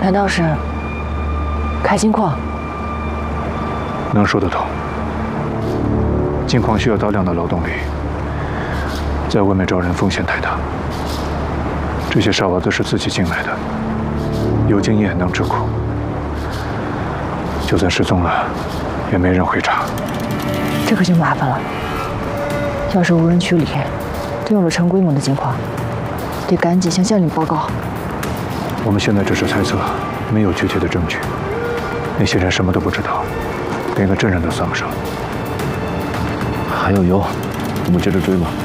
难道是开金矿？ 能说得通。金矿需要大量的劳动力，在外面招人风险太大。这些傻娃子是自己进来的，有经验能吃苦。就算失踪了，也没人会查。 这可就麻烦了。要是无人区里动用了成规模的金矿，得赶紧向将领报告。 我们现在只是猜测，没有具体的证据。那些人什么都不知道，连个证人都算不上。 还有油，我们接着追吧。